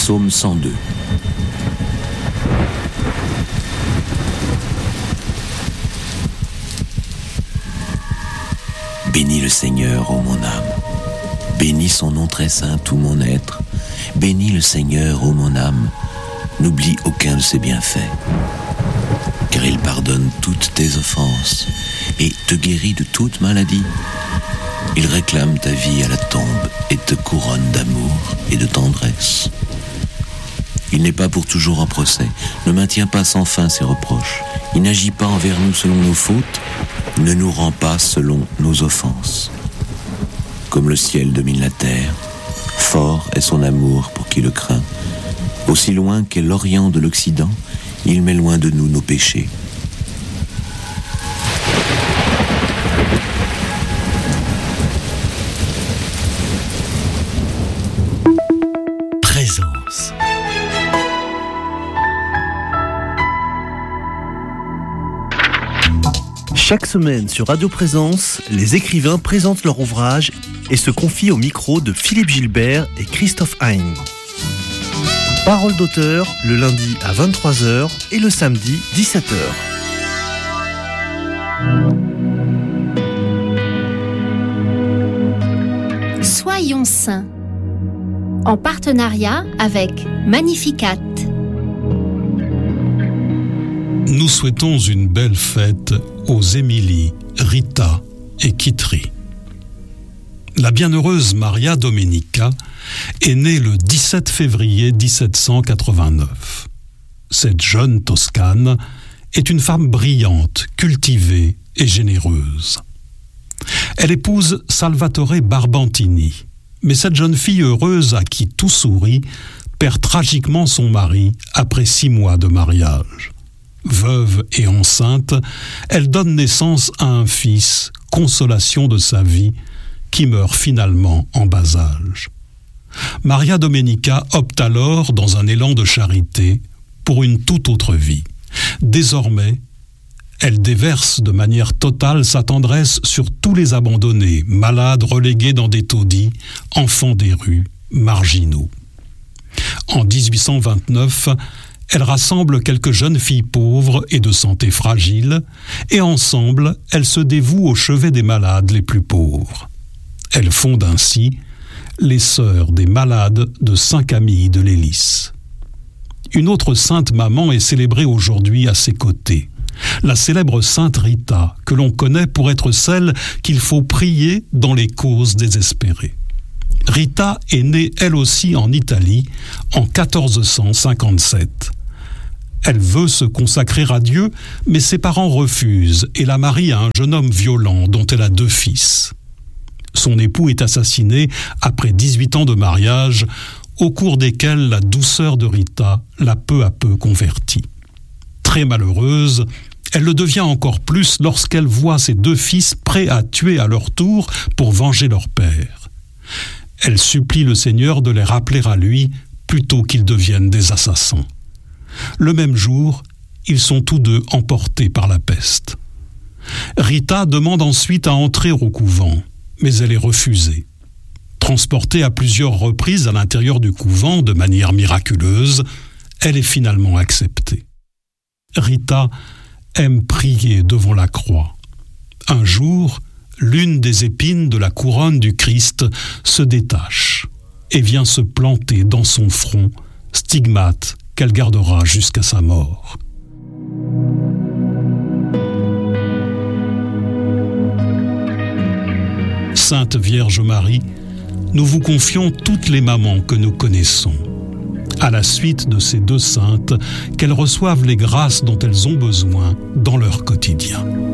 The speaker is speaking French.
Psaume 102. Bénis le Seigneur, ô mon âme. Bénis son nom très saint, tout mon être. Bénis le Seigneur, ô mon âme. N'oublie aucun de ses bienfaits. Car il pardonne toutes tes offenses et te guérit de toute maladie. Il réclame ta vie à la tombe et te couronne d'amour et de tendresse. Il n'est pas pour toujours en procès, ne maintient pas sans fin ses reproches. Il n'agit pas envers nous selon nos fautes, ne nous rend pas selon nos offenses. Comme le ciel domine la terre, fort est son amour pour qui le craint. Aussi loin qu'est l'Orient de l'Occident, il met loin de nous nos péchés. Présence. Chaque semaine sur Radio Présence, les écrivains présentent leur ouvrage et se confient au micro de Philippe Gilbert et Christophe Hein. Parole d'auteur le lundi à 23h et le samedi 17h. Soyons saints. En partenariat avec Magnificat. Nous souhaitons une belle fête aux Émilie, Rita et Kitri. La bienheureuse Maria Domenica est née le 17 février 1789. Cette jeune Toscane est une femme brillante, cultivée et généreuse. Elle épouse Salvatore Barbantini, mais cette jeune fille heureuse à qui tout sourit perd tragiquement son mari après 6 mois de mariage. Veuve et enceinte, elle donne naissance à un fils, consolation de sa vie, qui meurt finalement en bas âge. Maria Domenica opte alors, dans un élan de charité, pour une toute autre vie. Désormais, elle déverse de manière totale sa tendresse sur tous les abandonnés, malades relégués dans des taudis, enfants des rues, marginaux. En 1829, elle rassemble quelques jeunes filles pauvres et de santé fragile, et ensemble, elle se dévoue au chevet des malades les plus pauvres. Elle fonde ainsi les Sœurs des Malades de Saint-Camille de l'Hélice. Une autre sainte maman est célébrée aujourd'hui à ses côtés, la célèbre sainte Rita, que l'on connaît pour être celle qu'il faut prier dans les causes désespérées. Rita est née elle aussi en Italie en 1457. Elle veut se consacrer à Dieu, mais ses parents refusent et la marient à un jeune homme violent dont elle a 2 fils. Son époux est assassiné après 18 ans de mariage, au cours desquels la douceur de Rita l'a peu à peu convertie. Très malheureuse, elle le devient encore plus lorsqu'elle voit ses 2 fils prêts à tuer à leur tour pour venger leur père. Elle supplie le Seigneur de les rappeler à lui plutôt qu'ils deviennent des assassins. Le même jour, ils sont tous 2 emportés par la peste. Rita demande ensuite à entrer au couvent, mais elle est refusée. Transportée à plusieurs reprises à l'intérieur du couvent de manière miraculeuse, elle est finalement acceptée. Rita aime prier devant la croix. Un jour, l'une des épines de la couronne du Christ se détache et vient se planter dans son front, stigmate qu'elle gardera jusqu'à sa mort. Sainte Vierge Marie, nous vous confions toutes les mamans que nous connaissons. À la suite de ces 2 saintes, qu'elles reçoivent les grâces dont elles ont besoin dans leur quotidien.